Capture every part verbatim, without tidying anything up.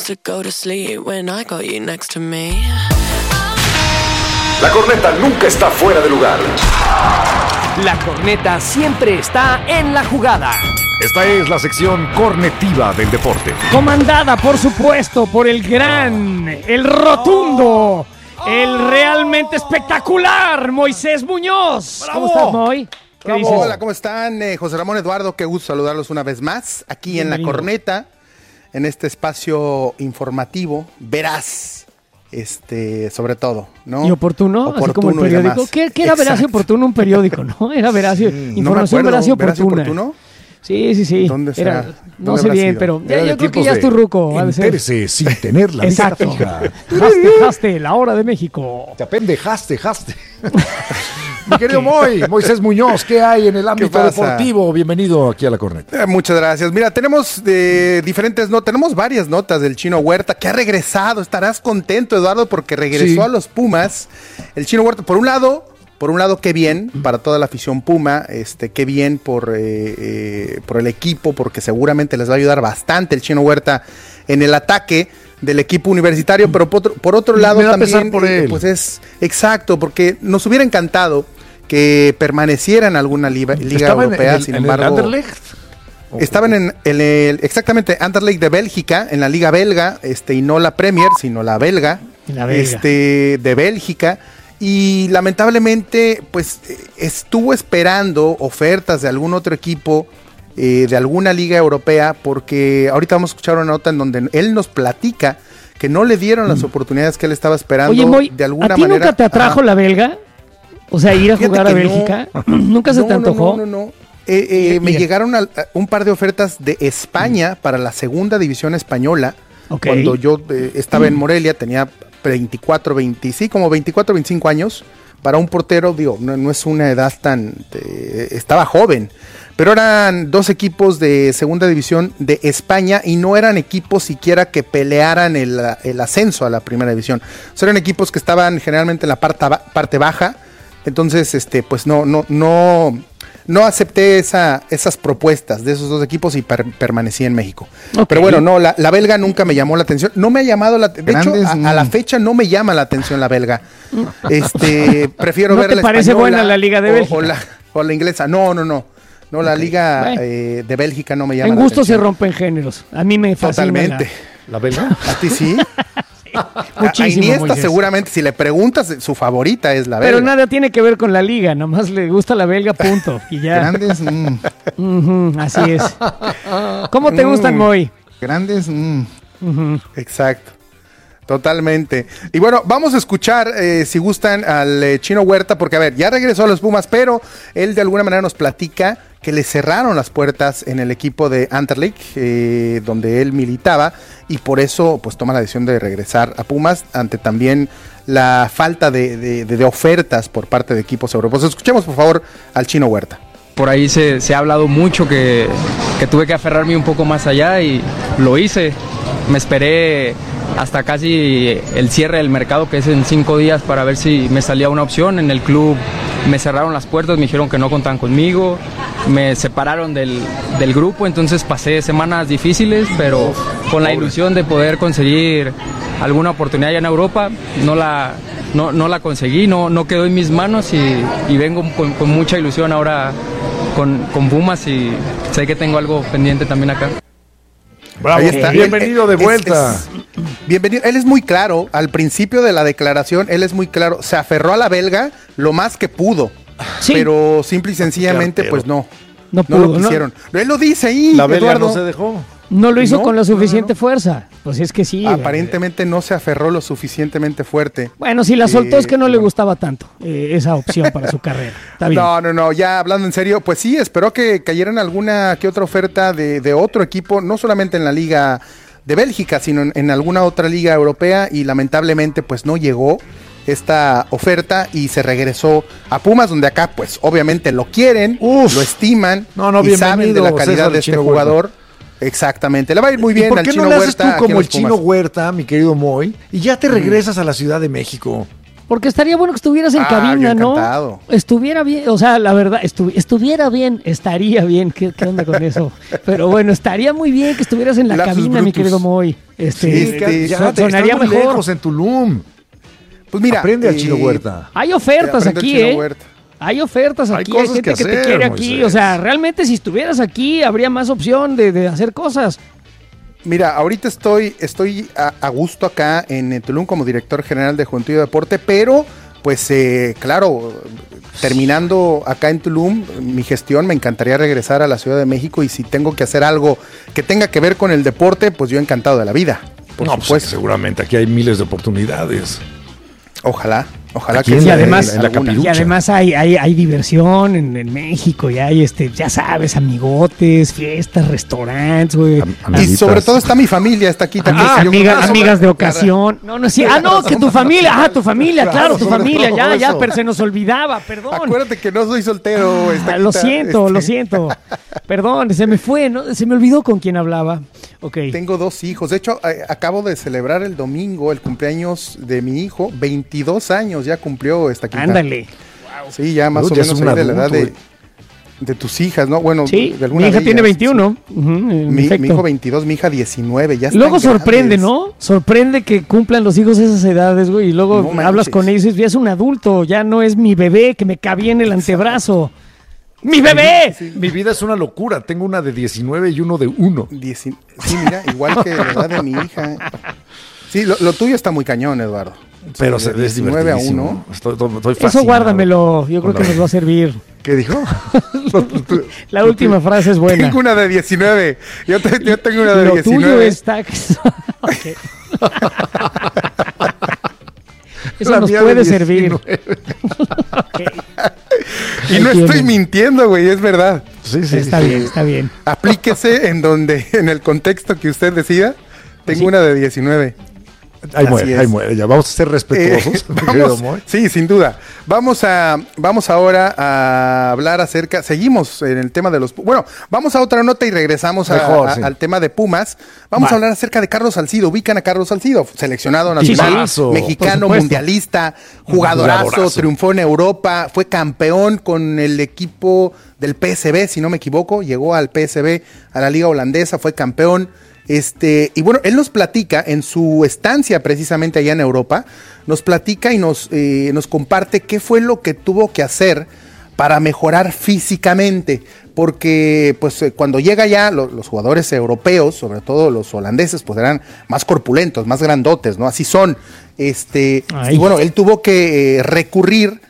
to go to sleep when I got you next to me. La corneta nunca está fuera de lugar. La corneta siempre está en la jugada. Esta es la sección cornetiva del deporte. Comandada, por supuesto, por el gran, el rotundo, el realmente espectacular Moisés Muñoz. ¡Bravo! ¿Cómo estás, Moy? ¿Qué dices? Hola, ¿cómo están? Eh, José Ramón Eduardo, qué gusto saludarlos una vez más aquí Bienvenido. En La Corneta, en este espacio informativo, veraz, este, sobre todo, ¿no? Y oportuno, oportuno así como el periódico. ¿Qué, qué era Exacto. veraz y oportuno un periódico, no? Era veraz y, Mm, información no me acuerdo, veraz y oportuna. ¿Veraz y oportuno? Sí, sí, sí. ¿Dónde Era, será? no ¿Dónde sé habrá bien, sido? pero ya, yo creo que ya es tu ruco. ha de ser. Entérese sin tener la vista Exacto. fija. Jaste, jaste, la hora de México. Te apendejaste, jaste. Mi querido Moy, Moisés Muñoz, ¿qué hay en el ámbito pasa? deportivo? Bienvenido aquí a La Corneta. Eh, muchas gracias. Mira, tenemos de diferentes notas, tenemos varias notas del Chino Huerta que ha regresado. Estarás contento, Eduardo, porque regresó Sí. a los Pumas. El Chino Huerta, por un lado, por un lado, qué bien para toda la afición Puma, este, qué bien por, eh, eh, por el equipo, porque seguramente les va a ayudar bastante el Chino Huerta en el ataque del equipo universitario, pero por otro, por otro lado Me da también, pesar por eh, él. pues es exacto, porque nos hubiera encantado que permaneciera en alguna liga, liga ¿Estaba europea, en el, sin en embargo... el Anderlecht? Estaban en el, el exactamente Anderlecht de Bélgica, en la liga belga, este, y no la Premier, sino la belga, La belga. este, de Bélgica, y lamentablemente, pues, eh, estuvo esperando ofertas de algún otro equipo, eh, de alguna liga europea, porque ahorita vamos a escuchar una nota en donde él nos platica que no le dieron las oportunidades que él estaba esperando. Oye, Moy, de alguna ¿a ti manera. nunca te atrajo Ajá. la belga? O sea, ir a Fíjate jugar a que no. Bélgica. ¿Nunca se No, te antojó? No, no, no. no. Eh, eh, Mira, me mira. llegaron a, a un par de ofertas de España para la segunda división española. Ok. Cuando yo eh, estaba en Morelia, tenía veinticuatro, veinte, sí, como veinticuatro, veinticinco años. Para un portero, digo, no, no es una edad tan... eh, estaba joven. Pero eran dos equipos de segunda división de España y no eran equipos siquiera que pelearan el, el ascenso a la primera división. O sea, eran equipos que estaban generalmente en la parte, parte baja. Entonces, este, pues no, no, no, no acepté esa, esas propuestas de esos dos equipos y per, permanecí en México. Ok. Pero bueno, no, la, la belga nunca me llamó la atención. No me ha llamado la de Grandes, hecho, a, a la mm. fecha no me llama la atención la belga. Este, prefiero ¿No ver te la parece española buena la liga de o- Bélgica? O la, o la inglesa. No, no, no. No, la Ok. liga Bueno. eh, de Bélgica no me llama En la gusto se atención. rompen géneros. A mí me fascina. Totalmente. ¿La belga? ¿A ti sí? A- a Muchísimo, Iniesta Moisés. seguramente, si le preguntas, su favorita es la belga. Pero nada tiene que ver con la liga. Nomás le gusta la belga, punto. Y ya. Grandes, mm, Ujú, así es. ¿Cómo te gustan, Mm. Moy? grandes, mm. Ujú. Exacto. Totalmente. Y bueno, vamos a escuchar, eh, si gustan, al eh, Chino Huerta, porque a ver, ya regresó a los Pumas, pero él de alguna manera nos platica que le cerraron las puertas en el equipo de Anderlecht, eh, donde él militaba, y por eso pues toma la decisión de regresar a Pumas, ante también la falta de, de, de, de ofertas por parte de equipos europeos. Escuchemos por favor al Chino Huerta. Por ahí se, se ha hablado mucho que, que tuve que aferrarme un poco más allá y lo hice. Me esperé hasta casi el cierre del mercado, que es en cinco días, para ver si me salía una opción. En el club me cerraron las puertas, me dijeron que no contaban conmigo, me separaron del, del grupo, entonces pasé semanas difíciles, pero con la ilusión de poder conseguir alguna oportunidad ya en Europa. No la, no, no la conseguí, no, no quedó en mis manos y, y vengo con, con mucha ilusión ahora con, con Pumas y sé que tengo algo pendiente también acá. Bravo, Ahí está. bienvenido de Es- vuelta. es- bienvenido. Él es muy claro, al principio de la declaración, él es muy claro, se aferró a la belga lo más que pudo, Sí. pero simple y sencillamente Qué pues no, No no, pudo, lo ¿no? quisieron. Él lo dice ahí, La belga Eduardo. no se dejó. No lo hizo No, con la no, no, suficiente no. fuerza. Pues es que sí. Aparentemente no se aferró lo suficientemente fuerte. Bueno, si la soltó Eh, es que no le bueno. gustaba tanto eh, esa opción para su carrera. Está bien. No, no, no, ya hablando en serio, pues sí, esperó que cayera en alguna que otra oferta de, de otro equipo, no solamente en la liga de Bélgica, sino en, en alguna otra liga europea, y lamentablemente pues no llegó esta oferta y se regresó a Pumas, donde acá pues obviamente lo quieren, Uf. lo estiman No, no, y saben de bienvenido, la calidad César de este Chino Huerta. jugador. Exactamente, le va a ir muy ¿Y bien por al qué Chino no le haces Huerta tú aquí en como los el Chino Pumas. Huerta, mi querido Moy, y ya te regresas a la Ciudad de México? Porque estaría bueno que estuvieras en Ah, cabina, yo ¿no? encantado. Estuviera bien, o sea, la verdad, estu- estuviera bien, estaría bien. ¿Qué, qué onda con eso? Pero bueno, estaría muy bien que estuvieras en la Lapsus cabina, mi brutus. querido Moy. Este, Sí, Sí, sí. ya, so- te- sonaría estás muy mejor. lejos en Tulum. Pues mira, Aprende al eh, Chino Huerta. Hay ofertas aprende el aquí, Chino ¿eh? Huerta. Hay ofertas Hay aquí, hay, cosas gente que que, te hacer, quiere aquí. Moisés. O sea, realmente si estuvieras aquí habría más opción de, de hacer cosas. Mira, ahorita estoy, estoy a, a gusto acá en eh, Tulum como director general de Juventud y Deporte, pero pues eh, claro, terminando acá en Tulum mi gestión, me encantaría regresar a la Ciudad de México y si tengo que hacer algo que tenga que ver con el deporte, pues yo encantado de la vida, por no, pues, supuesto. seguramente aquí hay miles de oportunidades. Ojalá, ojalá Aquí que en Y la- sí, además, en la alguna. Capirucha. y además hay, hay, hay diversión en, en México y hay, este, ya sabes, amigotes, fiestas, restaurantes, güey. Am- Y amiguitas. sobre todo está mi familia, está aquí también. Ah, Yo amiga- creo que amigas sobre- de ocasión. No, no, sí. Ah, no, que tu familia. Ah, tu familia, Claro, claro, tu sobre familia. todo Ya, ya, eso. pero se nos olvidaba, perdón. Acuérdate que no soy soltero. está Ah, aquí, lo está, siento, este, lo siento. Perdón, se me fue, ¿no? Se me olvidó con quién hablaba. Ok. Tengo dos hijos. De hecho, eh, acabo de celebrar el domingo el cumpleaños de mi hijo. veintidós años ya cumplió esta quinta. Ándale. Sí, ya más Uy, o ya es menos un ahí de la edad adulto, de, de tus hijas, ¿no? Bueno, Sí, de alguna mi hija de tiene ellas, veintiuno. Ujú, en sí. Mi, efecto. mi hijo veintidós, mi hija diecinueve. Ya están Luego sorprende, grandes. ¿no? Sorprende que cumplan los hijos esas edades, güey. Y luego No hablas manches. con ellos y dices, ya es un adulto, ya no es mi bebé que me cabía en el antebrazo. ¡Mi bebé! Mi vida es una locura. Tengo una de diecinueve y uno de uno. Dieci- Sí, mira, igual que la edad de mi hija. Sí, lo, lo tuyo está muy cañón, Eduardo. Pero Sí, se de es diecinueve a divertidísimo. uno. Estoy, estoy- estoy Eso fascinado. guárdamelo, yo creo Con que la- nos va a servir. ¿Qué dijo? La última frase es buena. Tengo una de diecinueve. Yo, te- yo tengo una de Lo diecinueve. tuyo está... Ok. Eso La nos mía de puede servir. diecinueve. Ok. Y no Ahí estoy tienen. mintiendo, güey, es verdad. Sí, sí. Está sí. bien, está bien. Aplíquese en donde, en el contexto que usted decida. Tengo Sí. una de diecinueve. Ahí Así muere, es. ahí muere. Ya vamos a ser respetuosos. Eh, mi querido vamos, Moy. sí, sin duda. Vamos a, vamos ahora a hablar acerca. Seguimos en el tema de los. Bueno, vamos a otra nota y regresamos a- Mejor, a- sí. al tema de Pumas. Vamos Va. a hablar acerca de Carlos Salcido. Ubican a Carlos Salcido, seleccionado nacional, Tipazo, mexicano, por supuesto. mundialista, jugadorazo, Jugadorazo. triunfó en Europa, fue campeón con el equipo del P S V, si no me equivoco. Llegó al P S V, a la liga holandesa, fue campeón. Este, y bueno, él nos platica en su estancia precisamente allá en Europa, nos platica y nos, eh, nos comparte qué fue lo que tuvo que hacer para mejorar físicamente, porque pues eh, cuando llega ya lo- los jugadores europeos, sobre todo los holandeses, pues eran más corpulentos, más grandotes, ¿no? Así son. Este, Ay. y bueno, él tuvo que eh, recurrir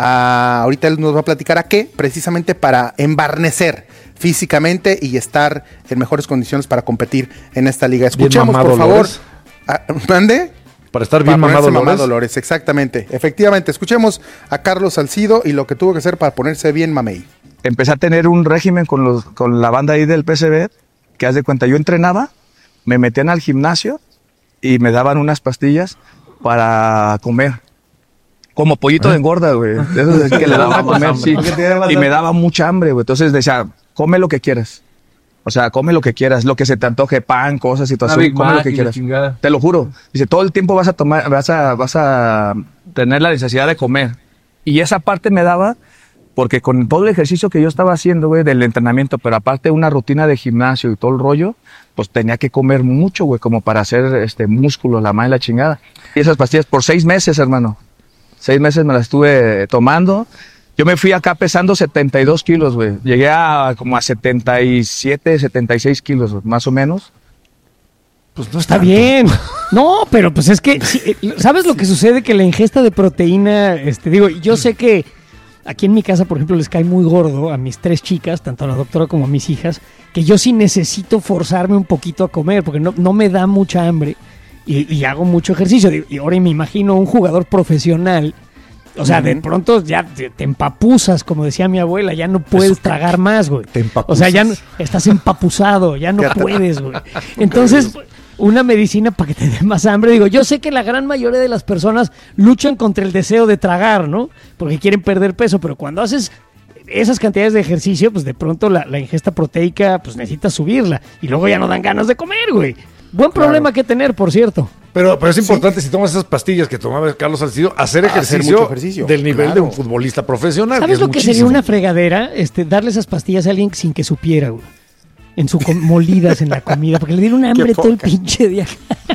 a, ahorita él nos va a platicar a qué, precisamente para embarnecer físicamente y estar en mejores condiciones para competir en esta liga. Bien Escuchemos, mamado, por favor. Dolores. Ah, ¿Mande? Para estar Para bien ponerse mamado, mamá Dolores. Dolores, exactamente. Efectivamente, escuchemos a Carlos Salcido y lo que tuvo que hacer para ponerse bien mamey. Empecé a tener un régimen con, los, con la banda ahí del P S V, que haz de cuenta, yo entrenaba, me metían al gimnasio y me daban unas pastillas para comer. Como pollito de engorda, güey. De esos que le daban a comer, sí. Y me daba mucha hambre, güey. Entonces decía, come lo que quieras. O sea, come lo que quieras, lo que se te antoje, pan, cosas, situación, come lo que quieras. Te lo juro. Dice, todo el tiempo vas a tomar, vas a, vas a tener la necesidad de comer. Y esa parte me daba, porque con todo el ejercicio que yo estaba haciendo, güey, del entrenamiento, pero aparte una rutina de gimnasio y todo el rollo, pues tenía que comer mucho, güey, como para hacer este músculo, la madre y la chingada. Y esas pastillas por seis meses, hermano. Seis meses me las estuve tomando. Yo me fui acá pesando setenta y dos kilos, güey. Llegué a como a setenta y siete, setenta y seis kilos, güey, más o menos. Pues no Está bien. No, pero pues es que, sí, eh, ¿sabes lo que sucede? Que la ingesta de proteína, este, digo, yo sé que aquí en mi casa, por ejemplo, les cae muy gordo a mis tres chicas, tanto a la doctora como a mis hijas, que yo sí necesito forzarme un poquito a comer, porque no, no me da mucha hambre y, y hago mucho ejercicio. Y ahora me imagino un jugador profesional. O sea, de pronto ya te, te empapuzas, como decía mi abuela, ya no puedes tragar más, güey. Te empapuzas. O sea, ya no, estás empapuzado, ya no puedes, güey. Entonces, una medicina para que te dé más hambre. Digo, yo sé que la gran mayoría de las personas luchan contra el deseo de tragar, ¿no? Porque quieren perder peso, pero cuando haces esas cantidades de ejercicio, pues de pronto la, la ingesta proteica, pues necesitas subirla. Y luego ya no dan ganas de comer, güey. Buen problema que tener, por cierto. Pero, pero es importante, sí. si tomas esas pastillas que tomaba Carlos Salcido, hacer ejercicio, hacer mucho ejercicio del nivel claro. de un futbolista profesional. ¿Sabes que es lo que muchísimo? sería una fregadera? Este, darle esas pastillas a alguien sin que supiera, güey. En su com- molidas en la comida, porque le dieron un hambre todo el pinche día.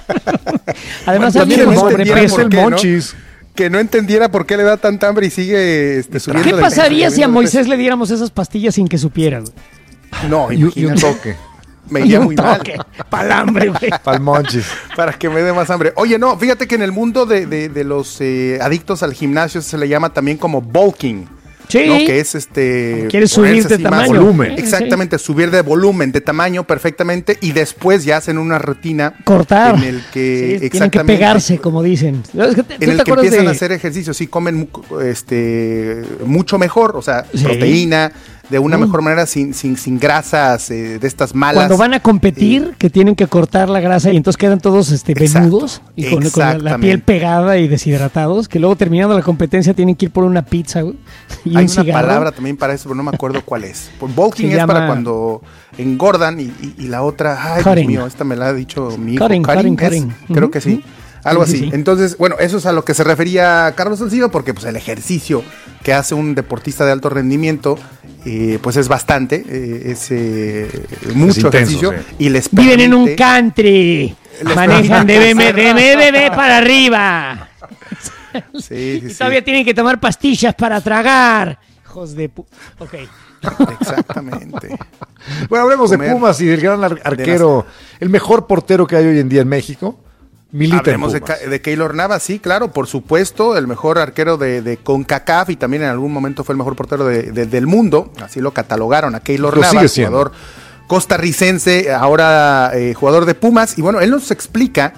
Además, bueno, alguien también con no sobrepeso. por el qué, monchis. ¿no? Que no entendiera por qué le da tanta hambre y sigue este, subiendo. ¿Qué de pasaría peso, si a de Moisés peso? le diéramos esas pastillas sin que supiera, güey? No, Y, y un imagínate. toque. Me Y iría un muy mal. toque, pa'l hambre, güey. Para el monchis. Para que me dé más hambre. Oye, no, fíjate que en el mundo de, de, de los eh, adictos al gimnasio se le llama también como bulking. Sí. ¿no? Que es este. Quieres ponerse subir de así más tamaño. volumen. Sí, Exactamente, subir de volumen, de tamaño perfectamente y después ya hacen una rutina. Cortar. En el que. Sí, tienen que pegarse, como dicen. Es que te- ¿tú En el te que acuerdas empiezan de- a hacer ejercicio, sí, comen mu- este, mucho mejor, o sea, Sí. proteína, de una Mm. mejor manera, sin, sin, sin grasas eh, de estas malas. Cuando van a competir, que tienen que cortar la grasa y entonces quedan todos este, Exacto, venudos y con, con la, la exactamente. piel pegada y deshidratados, que luego terminando la competencia tienen que ir por una pizza, güey, y Hay un una cigarro. palabra también para eso, pero no me acuerdo cuál es. Por bulking Se es para llama- cuando engordan y, y- y la otra, ay, Cutting. Dios mío, esta me la ha dicho mi hijo. Cutting, cutting, ¿es? cutting. Creo Ujú, que sí. ujú. Algo Sí, sí, así. sí. Entonces, bueno, eso es a lo que se refería Carlos Salcido, porque pues el ejercicio que hace un deportista de alto rendimiento, eh, pues es bastante, eh, es eh, mucho intenso, ejercicio sí. y les Viven en un permite- country, Les manejan de B M permite de B M W para arriba. Sí, sí, Y sí. todavía tienen que tomar pastillas para tragar. Hijos de pu... Ok. Exactamente. Bueno, hablemos de Comer Pumas y del gran ar- arquero, el mejor portero que hay hoy en día en México. Milita Hablemos en de, Pumas. Ca- de Keylor Navas, sí, claro, por supuesto, el mejor arquero de, de CONCACAF y también en algún momento fue el mejor portero de- de- del mundo, así lo catalogaron a Keylor Lo sigue Navas, siendo. jugador costarricense, ahora eh, jugador de Pumas, y bueno, él nos explica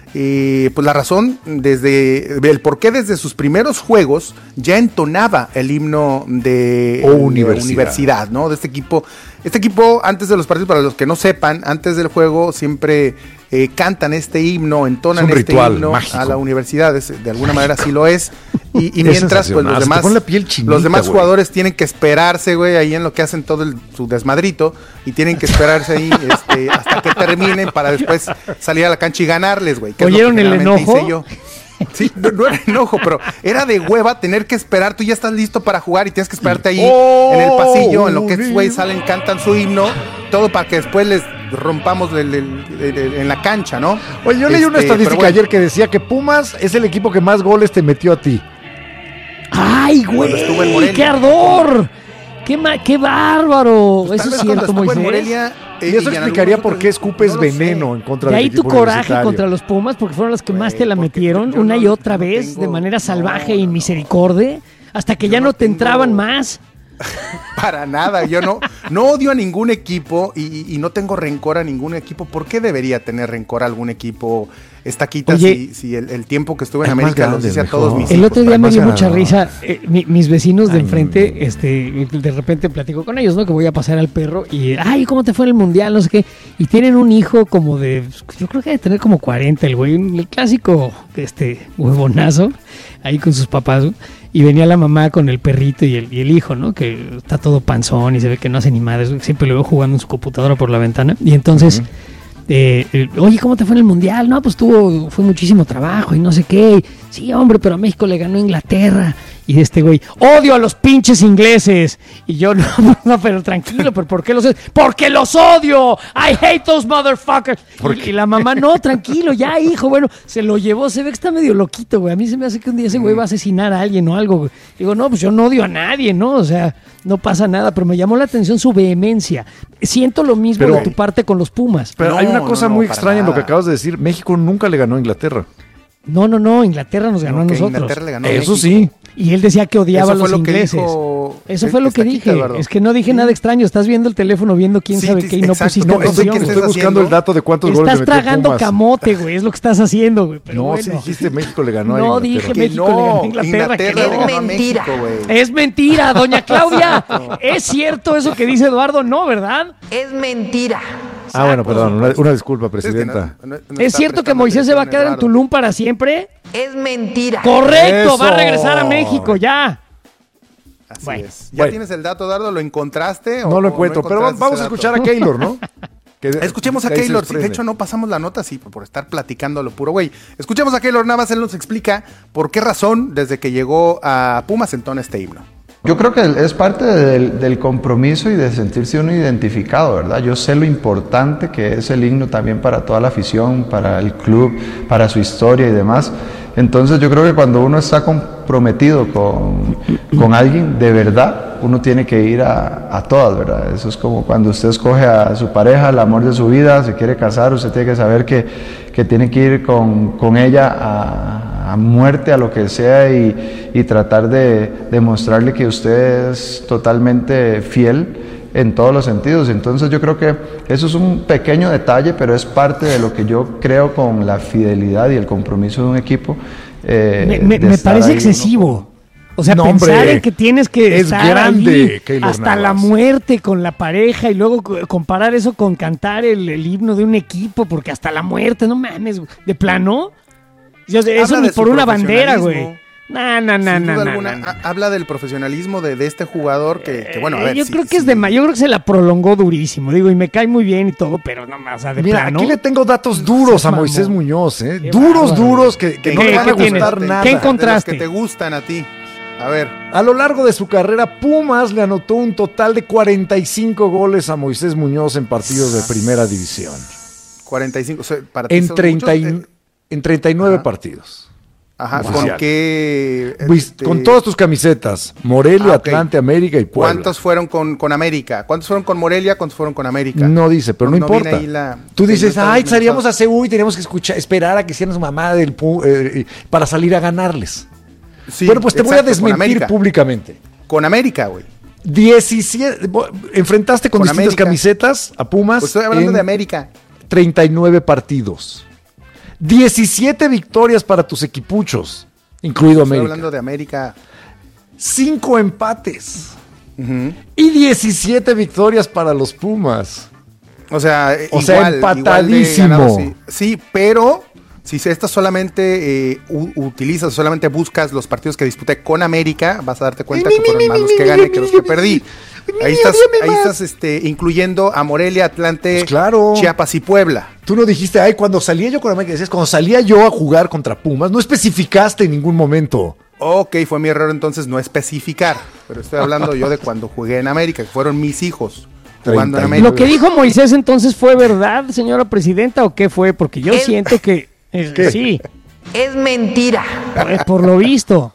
eh, pues la razón desde el por qué desde sus primeros juegos ya entonaba el himno de, O de universidad. universidad, ¿no? De este equipo. Este equipo, antes de los partidos, para los que no sepan, antes del juego siempre eh, cantan este himno, entonan Es un este ritual himno mágico. a la universidad, es- de alguna manera así lo es. Y, y Es mientras, pues sensacional, los se te demás, pone la piel chinita, los demás güey. jugadores tienen que esperarse, güey, ahí en lo que hacen todo el- su desmadrito, y tienen que esperarse ahí este, hasta que terminen para después salir a la cancha y ganarles, güey. que es lo que ¿Oyeron el generalmente enojo? hice yo. Sí, no, no era enojo, pero era de hueva tener que esperar. Tú ya estás listo para jugar y tienes que esperarte ahí Oh, en el pasillo, en lo que estos güeyes salen, cantan su himno, todo para que después les rompamos el- el- el- el- en la cancha, ¿no? Oye, yo leí una Este, estadística pero bueno, ayer que decía que Pumas es el equipo que más goles te metió a ti. ¡Ay, Cuando estuvo en güey! Morelia. ¡Qué ardor! ¡Qué, ma- qué bárbaro! tal Eso vez es cuando cierto, estuvo en Moisés. Morelia, eh, Y eso en explicaría algunos por qué otros- escupes no lo sé. veneno en contra De del ahí tu equipo coraje universitario. contra los Pumas, porque fueron los que más Güey, te la porque metieron yo una no- y otra no vez tengo- de manera no, salvaje no, e no. misericordia, hasta que Yo ya no no te tengo- entraban más. Para nada, yo no, no odio a ningún equipo y, y no tengo rencor a ningún equipo. ¿Por qué debería tener rencor a algún equipo? Estaquita, Oye, si, si el, el tiempo que estuve en es más América los grande, hice a mejor. todos mis El hijos. otro día para me más dio mucha ganador. risa. eh, mi- mis vecinos de Ay, enfrente, no. este, de repente platico con ellos, ¿no? Que voy a pasar al perro y, ay, ¿cómo te fue en el mundial? No sé qué. Y tienen un hijo como de, yo creo que debe tener como cuarenta, el güey, el clásico, este, huevonazo, ahí con sus papás, ¿no? Y venía la mamá con el perrito y el, y el hijo, ¿no? Que está todo panzón y se ve que no hace ni madres. Siempre lo veo jugando en su computadora por la ventana. Y entonces, eh, eh, oye, ¿cómo te fue en el mundial? No, pues tuvo, fue muchísimo trabajo y no sé qué. Sí, hombre, pero a México le ganó Inglaterra. Y este güey, odio a los pinches ingleses. Y yo, no, no, pero tranquilo, pero ¿por qué los odio? ¡Porque los odio! I hate those motherfuckers. Y, y la mamá, no, tranquilo, ya, hijo. Bueno, se lo llevó, se ve que está medio loquito, güey. A mí se me hace que un día ese güey va a asesinar a alguien o algo, güey. Digo, no, pues yo no odio a nadie, ¿no? O sea, no pasa nada, pero me llamó la atención su vehemencia. Siento lo mismo Pero- de tu parte con los Pumas. Pero No, hay una no, cosa no, muy para extraña en lo que nada. acabas de decir. México nunca le ganó a Inglaterra. No, no, no, Inglaterra nos ganó No, a que nosotros. Inglaterra le ganó a Eso México. sí. Y él decía que odiaba Eso a los fue lo que ingleses. dijo Eso fue lo que Estaquita, dije. Eduardo. Es que no dije nada extraño. Estás viendo el teléfono, viendo quién Sí, sabe sí, qué y no exacto. pusiste No, estoy, atención. ¿qué estoy estás buscando haciendo? el dato de cuántos goles Estás le metió tragando Pumas. camote, güey. Es lo que estás haciendo, güey. Pero No, bueno. si dijiste México le ganó a No, Inglaterra. dije Que México le ganó a no, Inglaterra, Inglaterra que le no. ganó a México, güey. Es mentira, doña Claudia. ¿Es cierto eso que dice Eduardo? No, ¿verdad? Es mentira. Ah, bueno, perdón. Una, una disculpa, Es que presidenta. no- no- no ¿Es está cierto que prestando Moisés se va a atención, quedar en Eduardo. Tulum para siempre? Es mentira. Correcto, va a Eso. regresar a México ya. Así Bueno. es. ¿Ya Bueno. tienes el dato, Eduardo? ¿Lo encontraste? o- No lo o encuentro, pero encontraste vamos a ese escuchar a dato? Keylor, ¿no? Que de- Escuchemos a de ahí se Keylor. Sí, de desprende. hecho, no pasamos la nota así por, por estar platicando a lo puro, güey. Escuchemos a Keylor Navas, él nos explica por qué razón, desde que llegó a Pumas, entona este himno. Yo creo que es parte del, del compromiso y de sentirse uno identificado, ¿verdad? Yo sé lo importante que es el himno también para toda la afición, para el club, para su historia y demás. Entonces yo creo que cuando uno está comprometido con, con alguien, de verdad, uno tiene que ir a, a todas, ¿verdad? Eso es como cuando usted escoge a su pareja, el amor de su vida, se quiere casar, usted tiene que saber que, que tiene que ir con, con ella a, a muerte, a lo que sea, y, y tratar de demostrarle que usted es totalmente fiel en todos los sentidos. Entonces yo creo que eso es un pequeño detalle, pero es parte de lo que yo creo con la fidelidad y el compromiso de un equipo. Eh, Me, me- de me estar parece ahí excesivo. uno O sea, No, pensar hombre, en que tienes que es estar grande, ahí Keylor hasta la Navas. muerte con la pareja y luego co- comparar eso con cantar el, el himno de un equipo, porque hasta la muerte, no mames, güey. ¿De plano? Yo- eso Habla ni de por su una bandera, profesionalismo. güey. No, no, no, Sin no, duda no, alguna, no, no. ha- habla del profesionalismo de, de este jugador que, que, bueno, a Eh, ver. yo sí, creo que sí. es de más, yo creo que se la prolongó durísimo, digo, y me cae muy bien y todo, pero no más, o sea, de Mira, plano. aquí le tengo datos duros a Mamón. Moisés Muñoz, ¿eh? Qué Duros, bárbaro. duros, que, que no ¿Qué- le van qué a tienes? gustar nada. ¿Qué De los encontraste? que te gustan a ti. A ver. A lo largo de su carrera, Pumas le anotó un total de cuarenta y cinco goles a Moisés Muñoz en partidos de primera división. cuarenta y cinco. O sea, para ti En, son treinta y- muchos, eh, en treinta y nueve Ajá. partidos. Ajá, Oficial. ¿con qué? Pues, este, Con todas tus camisetas. Morelia, Ah, ok. Atlante, América y Puebla. ¿Cuántos fueron con, con América? ¿Cuántos fueron con Morelia? ¿Cuántos fueron con América? No dice, pero no, No- no viene importa. ahí la- Tú sí, no dices, está ay, desmenuzado". salíamos a C U y teníamos que escuchar, esperar a que hicieran su mamá del pu- eh, eh, para salir a ganarles. Sí, bueno, pues te voy a exacto, con desmentir América. públicamente. Con América, güey. diecisiete, bo- enfrentaste con, Con distintas América. camisetas a Pumas. Pues estoy hablando en de América. treinta y nueve partidos. diecisiete victorias para tus equipuchos, incluido Estoy América. hablando de América. cinco empates. Ujú. Y diecisiete victorias para los Pumas. O sea, O sea, igual, empatadísimo. igual de ganado, sí. Sí, pero si se- esta solamente eh, u- utilizas, solamente buscas los partidos que disputé con América, vas a darte cuenta que fueron más los que gané que los que perdí. Ahí estás, ahí estás este, incluyendo a Morelia, Atlante, Pues claro. Chiapas y Puebla. Tú no dijiste, ay, cuando salía yo con América, decías, cuando salía yo a jugar contra Pumas, no especificaste en ningún momento. Ok, fue mi error entonces no especificar, pero estoy hablando yo de cuando jugué en América, que fueron mis hijos jugando en treinta y América. ¿Lo que dijo Moisés entonces fue verdad, señora presidenta, o qué fue? Porque yo Es- siento que eh, ¿Qué? sí, Es mentira. eh, por lo visto.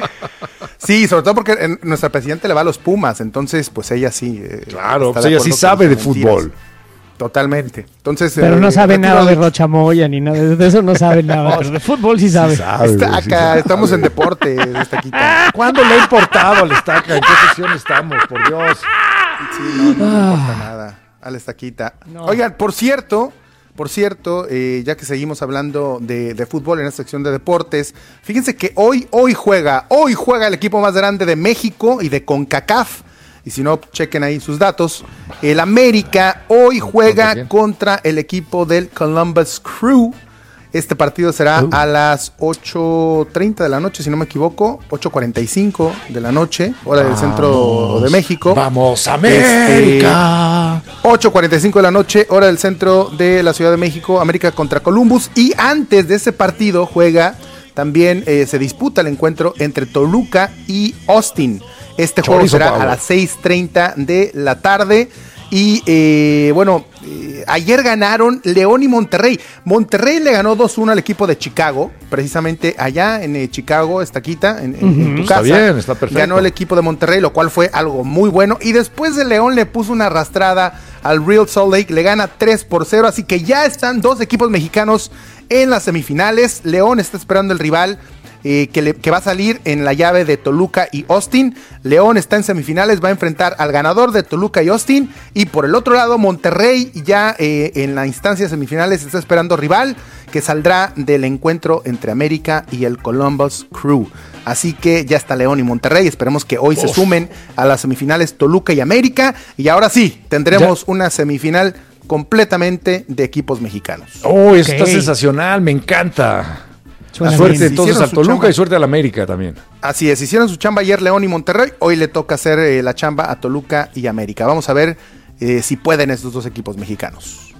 Sí, sobre todo porque en- nuestra presidenta le va a los Pumas, entonces pues ella sí. eh, Claro, está pues de ella acuerdo sí que sabe de dice mentiras. fútbol. Totalmente. Entonces, Pero eh, no sabe retiro nada de lo- Rochamoya ni nada, de eso no sabe nada, pero de fútbol sí sabe. Sabe, Está güey, sí acá, sabe. estamos en deporte, Estaquita. ¿Cuándo le ha importado al Estaca? ¿En qué sesión estamos? Por Dios. Sí, no, no me importa nada. Al Estaquita. No. Oigan, por cierto, por cierto, eh, ya que seguimos hablando de, de fútbol en esta sección de deportes, fíjense que hoy, hoy juega, hoy juega el equipo más grande de México y de CONCACAF. Y si no, chequen ahí sus datos. El América hoy ¿Contra juega quién? contra el equipo del Columbus Crew. Este partido será Uh. a las ocho treinta de la noche, si no me equivoco, ocho cuarenta y cinco de la noche, hora del centro de México. ¡Vamos, Este, América! ocho cuarenta y cinco de la noche, hora del centro de la Ciudad de México, América contra Columbus. Y antes de ese partido juega, también eh, se disputa el encuentro entre Toluca y Austin. Este juego Chorizo, será Pablo. a las seis treinta de la tarde. Y eh, bueno, eh, ayer ganaron León y Monterrey. Monterrey le ganó dos uno al equipo de Chicago, precisamente allá en eh, Chicago, Estaquita, en, en- en tu Está casa. bien, está perfecto. Ganó el equipo de Monterrey, lo cual fue algo muy bueno. Y después de León le puso una arrastrada al Real Salt Lake, le gana tres por cero. Así que ya están dos equipos mexicanos en las semifinales. León está esperando el rival eh, que, le- que va a salir en la llave de Toluca y Austin. León está en semifinales, va a enfrentar al ganador de Toluca y Austin. Y por el otro lado, Monterrey ya eh, en la instancia de semifinales está esperando rival que saldrá del encuentro entre América y el Columbus Crew. Así que ya está León y Monterrey. Esperemos que hoy se Uf. sumen a las semifinales Toluca y América. Y ahora sí, tendremos una semifinal completamente de equipos mexicanos. Oh, eso Ok. está sensacional, me encanta. Suena Suerte bien. entonces Hicieron al su Toluca chamba. y suerte al América también. Así es, hicieron su chamba ayer León y Monterrey. Hoy le toca hacer eh, la chamba a Toluca y América. Vamos a ver eh, si pueden estos dos equipos mexicanos.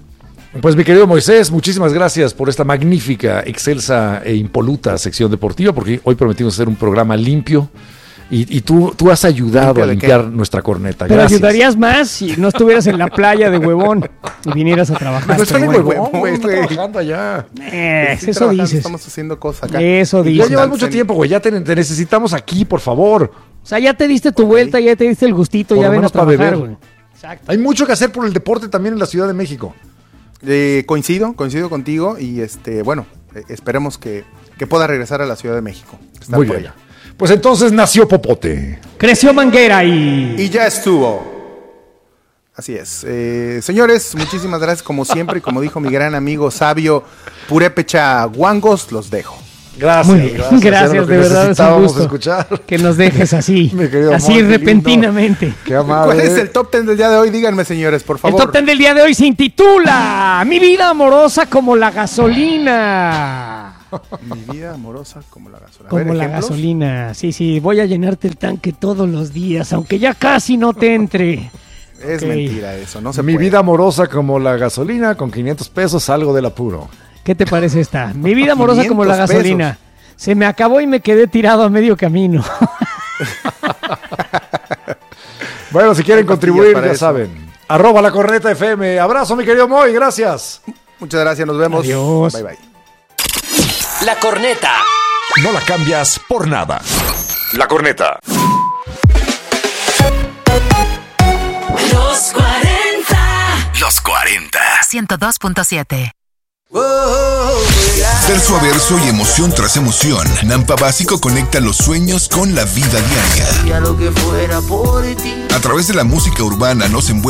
Pues mi querido Moisés, muchísimas gracias por esta magnífica, excelsa e impoluta sección deportiva, porque hoy prometimos hacer un programa limpio y, y tú, tú has ayudado a limpiar nuestra corneta. Pero Gracias. ayudarías más si no estuvieras en la playa de huevón y vinieras a trabajar. No estoy en huevón, huevón, güey, estoy güey. trabajando allá. Eh, Estoy eso trabajando, dices. Estamos haciendo cosas acá. Eso Ya dices. llevas mucho tiempo, güey, ya te, te necesitamos aquí, por favor. O sea, ya te diste tu vuelta, ya te diste el gustito, Por ya lo ven a menos para trabajar, beber. güey. Exacto. Hay mucho que hacer por el deporte también en la Ciudad de México. Eh, coincido, coincido contigo y este, bueno, eh, esperemos que, que pueda regresar a la Ciudad de México. Estar Muy por bien. allá. Pues entonces nació Popote. Creció Manguera y... Y ya estuvo. Así es. Eh, señores, muchísimas gracias como siempre y como dijo mi gran amigo sabio Purépecha Guangos, los dejo. Gracias, Muy bien, gracias. gracias, Era lo que de verdad es un necesitábamos gusto escuchar. que nos dejes así, Mi querido así amor, qué repentinamente. lindo. Qué amable. ¿Cuál es el top ten del día de hoy? Díganme, señores, por El favor. top ten del día de hoy se intitula Mi vida amorosa como la gasolina. Mi vida amorosa como la gasolina. A Como ver, la ¿ejemplos? gasolina. Sí, sí, voy a llenarte el tanque todos los días, aunque ya casi no te entre. Es Ok. mentira eso, no se Mi puede. vida amorosa como la gasolina, con quinientos pesos salgo del apuro. ¿Qué te parece esta? Mi vida amorosa como la quinientos gasolina. Se me acabó y me quedé tirado a medio camino. Bueno, si quieren Hay pastillas contribuir, para ya eso. saben. Arroba la corneta F M. Abrazo, mi querido Moy, gracias. Muchas gracias, nos vemos. Adiós. Bye bye. La corneta. No la cambias por nada. La corneta. Los cuarenta. Los cuarenta. ciento dos punto siete. Verso a verso y emoción tras emoción. Nampa Básico conecta los sueños con la vida diaria. A través de la música urbana nos envuelve